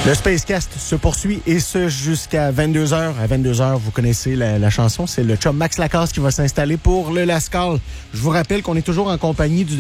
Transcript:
Le Spacecast se poursuit et ce jusqu'à 22h. À 22h, vous connaissez la chanson. C'est le chum Max Lacasse qui va s'installer pour le Lascaux. Je vous rappelle qu'on est toujours en compagnie du